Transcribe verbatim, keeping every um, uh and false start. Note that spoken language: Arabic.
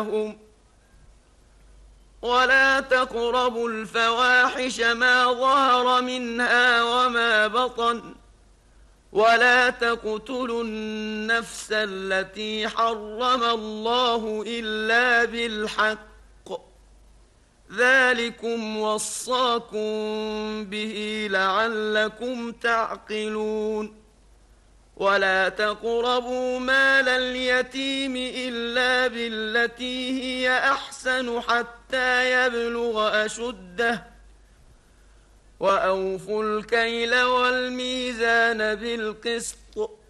ولا تقربوا الفواحش ما ظهر منها وما بطن ولا تقتلوا النفس التي حرم الله إلا بالحق ذلكم وصاكم به لعلكم تعقلون ولا تقربوا مال اليتيم إلا بالتي هي أحسن حتى يبلغ أشده وأوفوا الكيل والميزان بالقسط